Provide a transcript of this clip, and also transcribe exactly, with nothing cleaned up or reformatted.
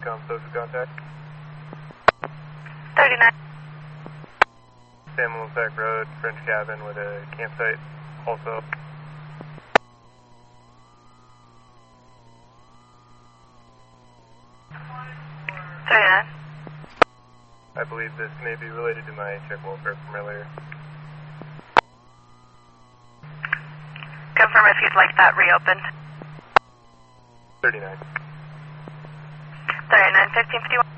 Come, social contact. thirty-nine. San Wilsac Road, French cabin with a campsite also. thirty-nine. I believe this may be related to my check welfare from earlier. Confirm if you'd like that reopened. thirty-nine. thirty-nine, fifteen fifty-one.